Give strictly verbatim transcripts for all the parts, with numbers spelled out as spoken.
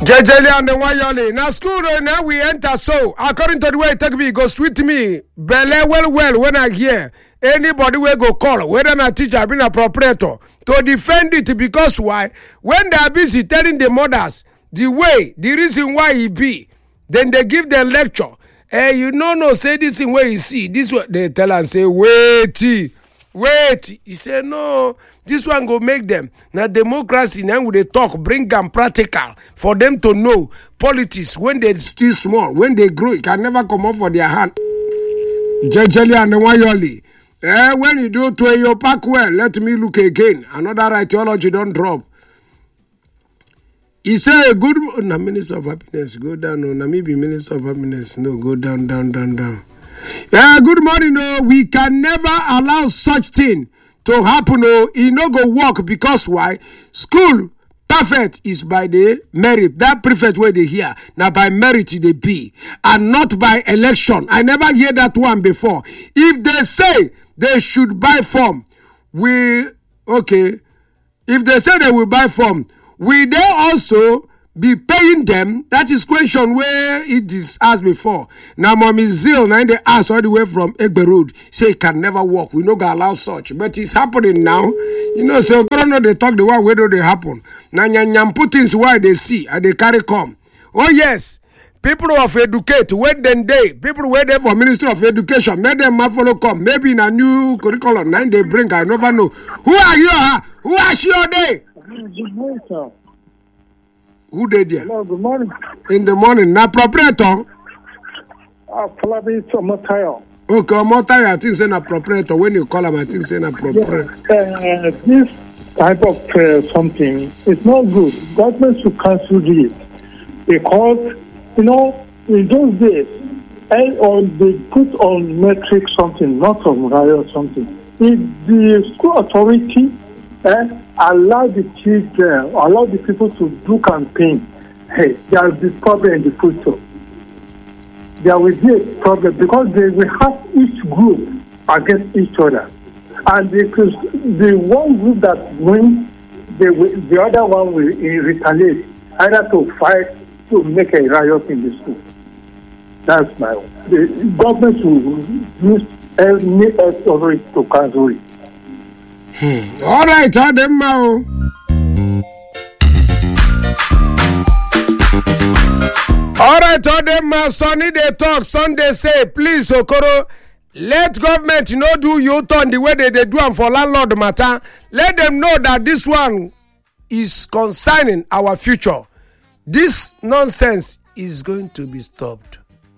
Jejeli and the Wayoli. Now school now we enter so according to the way it take me go sweet me belle well well when I hear anybody will go call whether a teacher been a proprietor to defend it because why when they are busy telling the mothers the way the reason why he be then they give them lecture. Hey, you know no say this thing where you see this what they tell and say wait wait he say no this one go make them now democracy now with they talk bring them practical for them to know politics when they still small when they grow it can never come up for their hand. Jejeli and the Wayoli. Eh, when you do to your pack well, let me look again. Another ideology don't drop. He say a good no, minister of happiness go down. No, na maybe minister of happiness no go down, down, down, down. Yeah, good morning. No, we can never allow such thing to happen. No, it no go work because why? School perfect is by the merit. That prefect where they hear now by merit they be and not by election. I never hear that one before. If they say they should buy form, we okay. If they say they will buy form, will they also be paying them? That is question where it is asked before. Now, Mommy Zil, now they ask all the way from Egbe Road, say it can never work. We no go allow such, but it's happening now. You know, so Corona they talk the one where do they happen. Now, nyam put things why they see and they carry come. Oh yes, people of educate when then they people wait there for Ministry of Education. Make them follow come. Maybe in a new curriculum now they bring. I never know. Who are you? Huh? Who are you? Day? Good morning, sir. Who did you? Hello, good morning. In the morning. Now, proprietor. Ah, probably from Motayo. Okay, Motayo, I think say na proprietor. When you call him, I think say na proprietor. Uh, this type of uh, something is not good. Government should cancel this because, you know, in those days, and on they put on metric something, not on riot something. If the school authority eh, allow the children, allow the people to do campaign, hey, there will be problem in the future. There will be a problem because they will have each group against each other. And because the one group that wins, the, the other one will retaliate, either to fight, to make a riot in the school. That's my own. The government will use any authority to cancel it. Hmm. All right, Ademao. All right, Ademao. Sunny they talk. Sunday say, please, Okoro, let government you know do U-turn the way they, they do them for landlord matter. Let them know that this one is concerning our future. This nonsense is going to be stopped.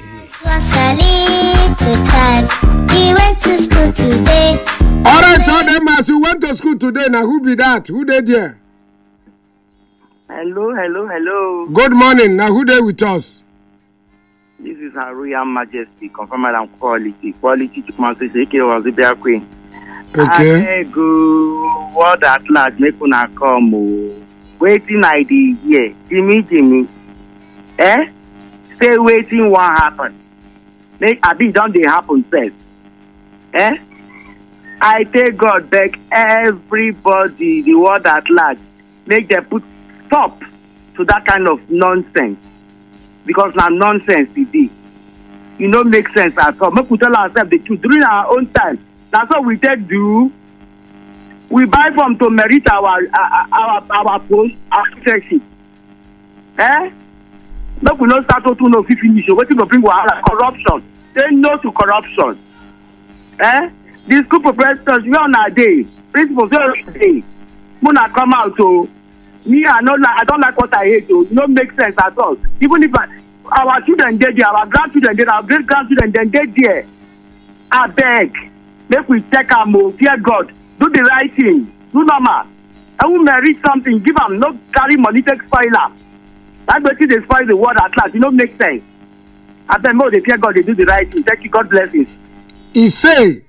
He went to school today. All right, tell them as you went to school today. Now, who be that? Who they there? Hello, hello, hello. Good morning. Now, who they with us? This is Her Royal Majesty, confirmed and quality. Quality to my sister, was the bear queen. Okay. I go, what at large, make una come. Waiting idea here. Jimmy, Jimmy. Eh? Stay waiting what happen. Make a bit don't they happen first. Eh? I take God back everybody, the world at large, make them put stop to that kind of nonsense. Because now nonsense it is. You know make sense at all. Make we tell ourselves the truth during our own time. That's what we take do. We buy from to merit our our our, our post, our friendship. Eh? Make we not start to know if we finish. Waiting to bring wahala corruption. Say no to corruption. Eh? These school professors, we on our day. Principals, we on our day. Muna come out to me. I don't like. I don't like what I hate. To it don't make sense at all. Even if I, our children dead there, our grandchildren dead, our great grandchildren then dead there. I beg, make we check our more. Fear God. Do the right thing. Do normal. I will merit something. Give them. Not carry money. Take spoiler. That's what they spoil the world at last. It don't make sense. I beg more. They fear God. They do the right thing. Thank you. God bless you. He say.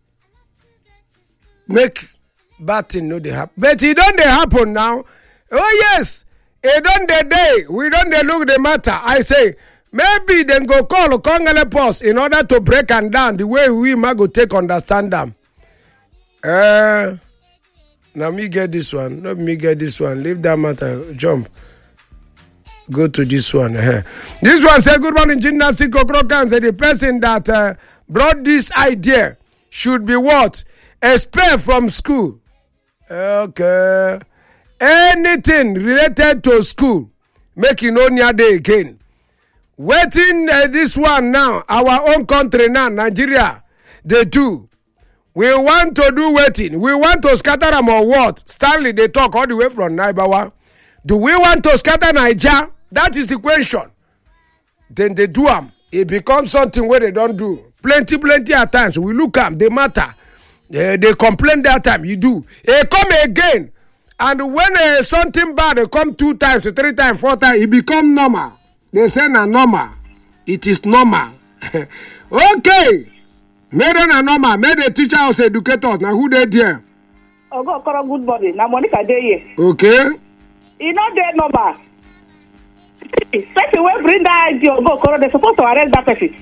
Make bad thing no they happen. But it don't they happen now. Oh yes. It don't they day. We don't they look the matter. I say maybe then go call Congolese post in order to break and down the way we might go take understand them. Uh now me get this one. Let me get this one. Leave that matter. Jump. go to this one. Uh-huh. This one say, good morning, gymnastic Okrokan. Say the person that uh, brought this idea should be what? Expelled from school. Okay. Anything related to school, make it no near day again. Waiting uh, this one now, our own country now, Nigeria, they do. We want to do waiting. We want to scatter them or what? Stanley, they talk all the way from Naibawa. Do we want to scatter Nigeria? That is the question. Then they do them. It becomes something where they don't do. Plenty, plenty at times. We look at them, they matter. Uh, they complain that time. You do. They come again. And when uh, something bad, they come two times, three times, four times, it become normal. They say na normal. It is normal. Okay. Made a normal. Made a teacher or educator. Now who they there? Oh, go call good body. Now Monica dey here. Okay. You not there normal. Person will bring that idea. Go call. They're supposed to arrest that person.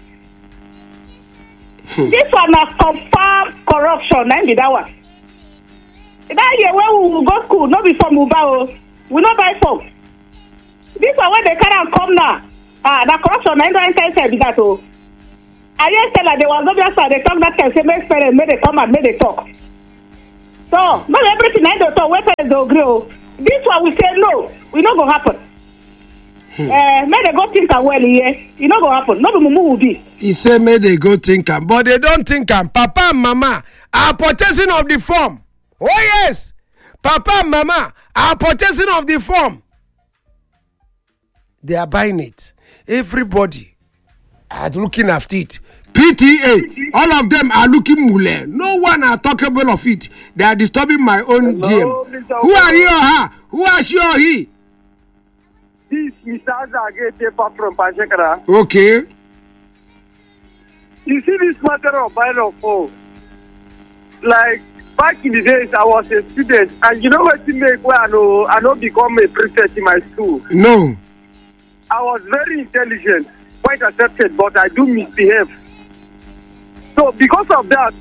This one is confirmed corruption. Now be that one. That year when we go school, not before move out. We not buy phone. This one when they can't come now. Ah, that corruption. I don't enter be that oh. I just tell her there was no just they talk that can say make parents make they come and make they talk. So not everything I don't talk. Where parents they agree. This one we say no, we not gonna happen. Hmm. Uh, may they go think and well here. It not gonna happen. No be mumu will be. He say may they go think and, but they don't think and. Papa and Mama are purchasing of the form. Oh yes, Papa and Mama are purchasing of the form. They are buying it. Everybody are looking after it. P T A, all of them are looking mule. No one are talkable of it. They are disturbing my own G M. Who are you or her? Who are she or he? This Mister Azage from Panchekara. Okay. You see this matter of buying of phone. Like back in the days, I was a student, and you know what to make where I know I know become a prefect in my school. No. I was very intelligent, quite accepted, but I do misbehave. So because of that,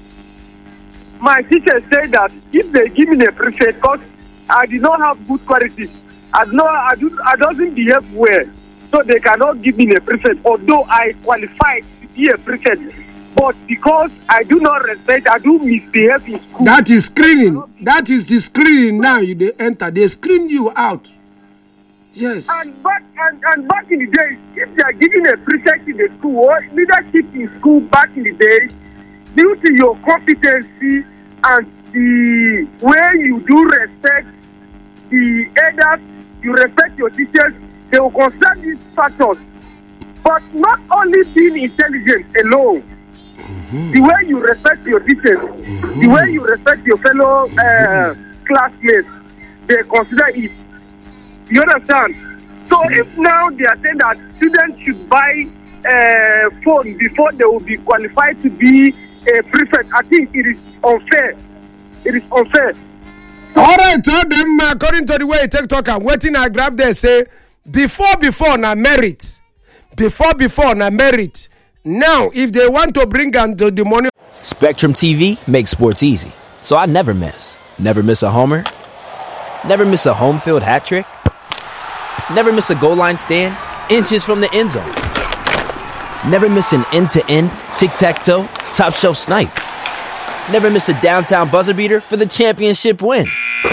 my teacher said that if they give me a prefect, because I did not have good qualities, I know I do I doesn't behave well, so they cannot give me a prefect. Although I qualified to be a prefect, but because I do not respect, I do misbehave in school. That is screening. That is the screening. Now you they enter, they screen you out. Yes. And back and, and back in the days, if they are giving a prefect in the school or leadership in school back in the days, due to your competency and the way you do respect the elders, you respect your teachers, they will consider these factors. But not only being intelligent alone, mm-hmm. the way you respect your teachers, mm-hmm. the way you respect your fellow uh, mm-hmm. classmates, they consider it. You understand? So if now they are saying that students should buy a uh, phone before they will be qualified to be a prefect, I think it is unfair. It is unfair. All right, so them according to the way TikTok I'm waiting, I grab there say before before na merit, before before na merit. Now if they want to bring on to the money. Spectrum T V makes sports easy, so I never miss. Never miss a homer. Never miss a home field hat trick. Never miss a goal line stand, inches from the end zone. Never miss an end-to-end, tic-tac-toe, top-shelf snipe. Never miss a downtown buzzer beater for the championship win.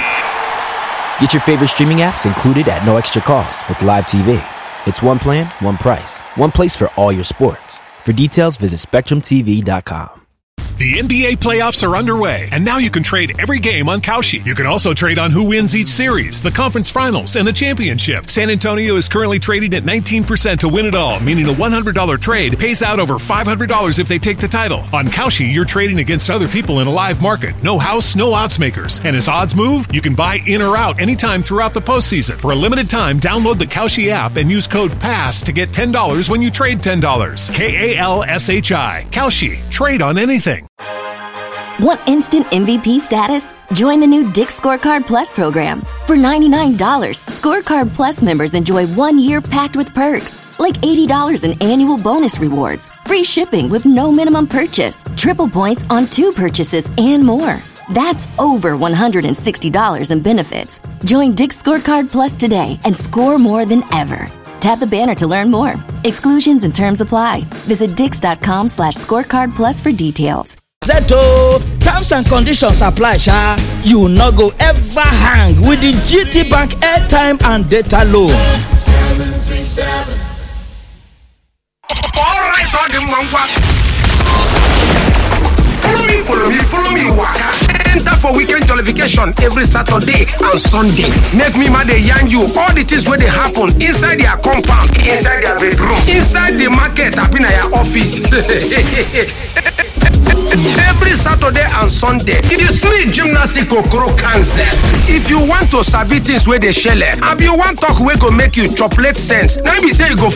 Get your favorite streaming apps included at no extra cost with Live T V. It's one plan, one price, one place for all your sports. For details, visit Spectrum T V dot com. The N B A playoffs are underway, and now you can trade every game on Kalshi. You can also trade on who wins each series, the conference finals, and the championship. San Antonio is currently trading at nineteen percent to win it all, meaning a one hundred dollars trade pays out over five hundred dollars if they take the title. On Kalshi, you're trading against other people in a live market. No house, no odds makers. And as odds move, you can buy in or out anytime throughout the postseason. For a limited time, download the Kalshi app and use code PASS to get ten dollars when you trade ten dollars. K A L S H I. Kalshi. Trade on anything. Want instant M V P status? Join the new Dick's Scorecard Plus program. For ninety-nine dollars, Scorecard Plus members enjoy one year packed with perks, like eighty dollars in annual bonus rewards, free shipping with no minimum purchase, triple points on two purchases, and more. That's over one hundred sixty dollars in benefits. Join Dick's Scorecard Plus today and score more than ever. Tap the banner to learn more. Exclusions and terms apply. Visit dix.com slash scorecard plus for details. Zeto, terms and conditions apply, sha. You no go ever hang with the G T Bank airtime and data loan. seven three seven. All right, all the mangwa. Follow me, follow me, follow me, waka. Enter for weekend jollification every Saturday and Sunday. Make me mad they yarn you all the things where they happen inside their compound, inside their bedroom, inside the market, up in their office. Every Saturday and Sunday, it is me, Gymnastic Okoro Cancer. If you want to sabi things where they share, and you want talk where go make you chocolate sense, now me say you go